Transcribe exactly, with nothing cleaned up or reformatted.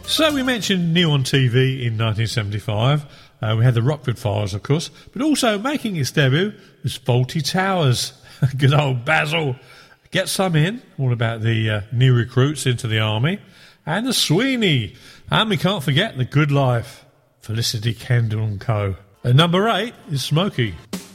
So we mentioned New on T V in nineteen seventy-five. Uh, we had the Rockford Files, of course, but also making its debut was Fawlty Towers. Good old Basil. Get Some In, all about the uh, new recruits into the army. And the Sweeney. And we can't forget The Good Life. Felicity Kendall and Co. At number eight is Smokey.